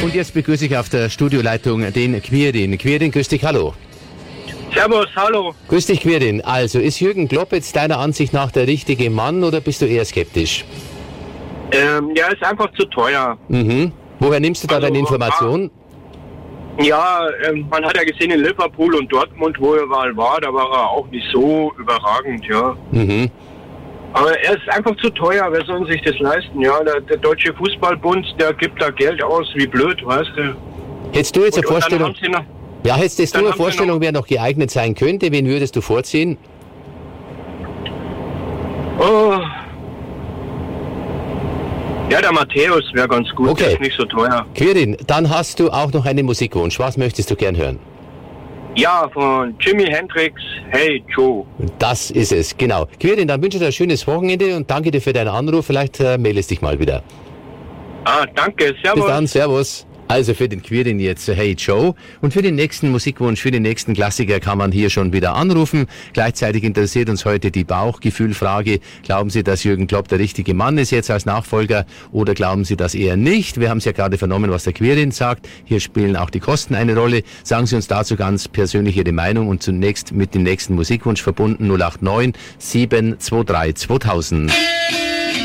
Und jetzt begrüße ich auf der Studioleitung den Quirin. Quirin, grüß dich, hallo. Servus, hallo. Grüß dich, Quirin. Also, ist Jürgen Klopp jetzt deiner Ansicht nach der richtige Mann oder bist du eher skeptisch? Ja, ist einfach zu teuer. Mhm. Woher nimmst du da deine Informationen? Ja, man hat ja gesehen in Liverpool und Dortmund, wo er war, da war er auch nicht so überragend, ja. Mhm. Aber er ist einfach zu teuer, wer soll sich das leisten, ja. Der Deutsche Fußballbund, der gibt da Geld aus, wie blöd, weißt du. Hättest du jetzt eine Vorstellung? Hättest du eine Vorstellung, wer noch geeignet sein könnte? Wen würdest du vorziehen? Oh. Ja, der Matthäus wäre ganz gut, okay. Der ist nicht so teuer. Quirin, dann hast du auch noch einen Musikwunsch. Was möchtest du gern hören? Ja, von Jimi Hendrix, Hey Joe. Das ist es, genau. Quirin, dann wünsche ich dir ein schönes Wochenende und danke dir für deinen Anruf. Vielleicht meldest dich mal wieder. Danke, servus. Bis dann, servus. Also für den Quirin jetzt Hey Joe und für den nächsten Musikwunsch, für den nächsten Klassiker kann man hier schon wieder anrufen. Gleichzeitig interessiert uns heute die Bauchgefühlfrage. Glauben Sie, dass Jürgen Klopp der richtige Mann ist jetzt als Nachfolger oder glauben Sie das eher nicht? Wir haben es ja gerade vernommen, was der Quirin sagt. Hier spielen auch die Kosten eine Rolle. Sagen Sie uns dazu ganz persönlich Ihre Meinung und zunächst mit dem nächsten Musikwunsch verbunden 089 723 2000.